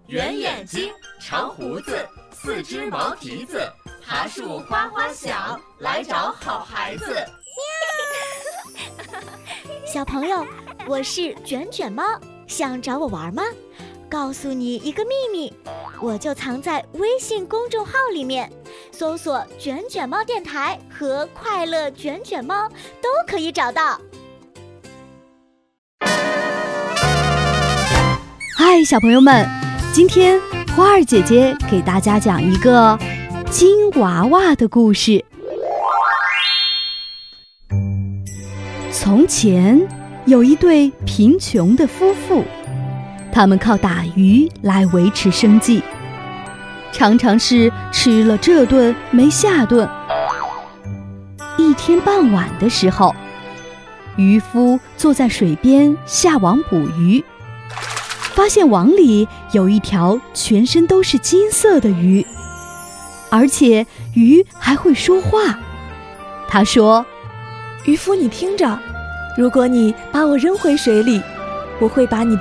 圆眼睛，长胡子，四只毛蹄子，爬树哗哗响，来找好孩子。 小朋友，我是卷卷猫，想找我玩吗？告诉你一个秘密，我就藏在微信公众号里面，搜索卷卷猫电台和快乐卷卷猫都可以找到。 嗨，小朋友们，今天花儿姐姐给大家讲一个金娃娃的故事。从前有一对贫穷的夫妇，他们靠打鱼来维持生计，常常是吃了这顿没下顿。一天傍晚的时候，渔夫坐在水边下网捕鱼，发现网里有一条全身都是金色的鱼，而且鱼还会说话。他说： 渔夫，你听着，如果你把我扔回水里，我会把你的